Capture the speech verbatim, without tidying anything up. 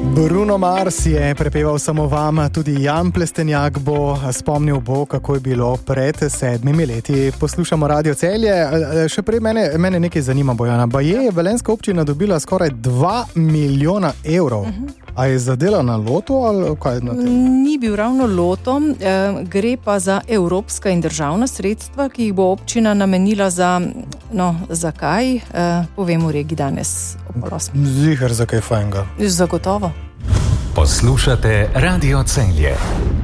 Bruno Mars je prepeval samo vam, tudi Jan Plestenjak bo spomnil bo, kako je bilo pred sedmimi leti. Poslušamo Radio Celje. Še prej mene, mene nekaj zanima, Bojana. Baje je velenjska občina dobila skoraj dva milijona evrov. Uh-huh. A je zadela na loto ali kaj na tem? Ni bil ravno loto, eh, gre pa za evropska in državna sredstva, ki jih bo občina namenila za, no, zakaj, eh, povem v regiji danes ob osmih. Ziher za kaj fajnega. Zagotovo. Poslušate Radio Celje.